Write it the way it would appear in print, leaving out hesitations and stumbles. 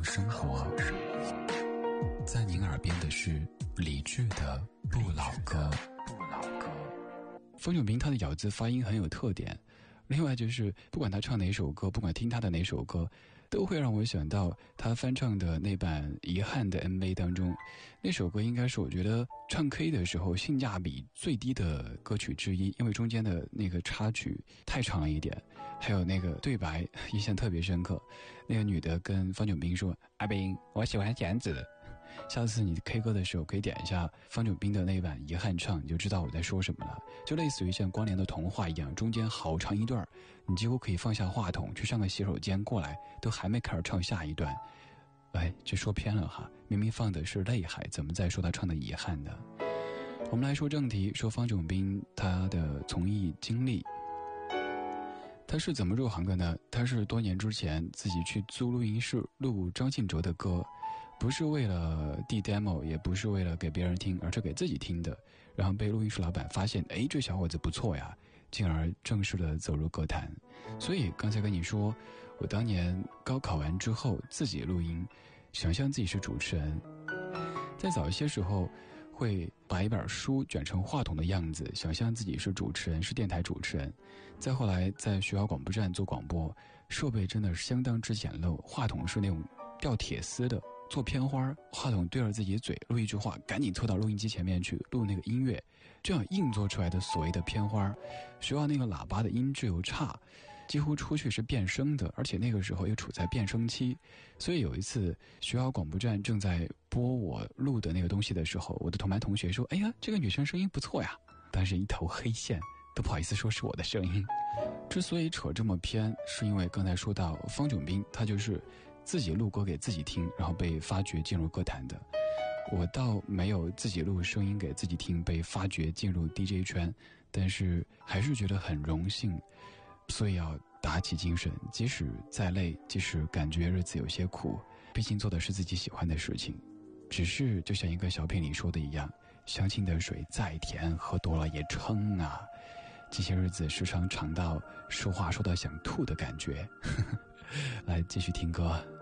生活。在您耳边的是李志的《不老歌》。方炯斌他的咬字发音很有特点，另外就是不管他唱哪首歌，不管听他的哪首歌，都会让我想到他翻唱的那版《遗憾》的 MV 当中，那首歌应该是我觉得唱 K 的时候性价比最低的歌曲之一，因为中间的那个插曲太长了一点，还有那个对白印象特别深刻。那个女的跟方炯斌说：“阿斌，我喜欢剪子。”下次你 K 歌的时候可以点一下方炯斌的那一版遗憾唱，你就知道我在说什么了。就类似于像光良的童话一样，中间好长一段，你几乎可以放下话筒去上个洗手间过来，都还没开始唱下一段。哎，这说偏了哈，明明放的是泪海，怎么再说他唱的遗憾呢？我们来说正题，说方炯斌他的从艺经历。他是怎么入行的呢？他是多年之前自己去租录音室录张信哲的歌，不是为了递 demo， 也不是为了给别人听，而是给自己听的。然后被录音室老板发现，哎，这小伙子不错呀，进而正式的走入歌坛。所以刚才跟你说，我当年高考完之后自己录音，想象自己是主持人。在早一些时候会把一本书卷成话筒的样子，想象自己是主持人，是电台主持人。再后来在学校广播站做广播，设备真的是相当之简陋，话筒是那种吊铁丝的，做片花，话筒对着自己嘴录一句话，赶紧凑到录音机前面去录那个音乐，这样硬做出来的所谓的片花。学校那个喇叭的音质又差，几乎出去是变声的，而且那个时候又处在变声期。所以有一次学校广播站正在播我录的那个东西的时候，我的同班同学说：“哎呀，这个女生声音不错呀。”当时一头黑线，都不好意思说是我的声音。之所以扯这么偏，是因为刚才说到方炯斌，他就是自己录歌给自己听，然后被发掘进入歌坛的。我倒没有自己录声音给自己听，被发掘进入 DJ 圈，但是还是觉得很荣幸，所以要打起精神，即使再累，即使感觉日子有些苦，毕竟做的是自己喜欢的事情。只是就像一个小品里说的一样，相亲的水再甜，喝多了也撑啊。这些日子时常尝到说话说到想吐的感觉。来继续听歌。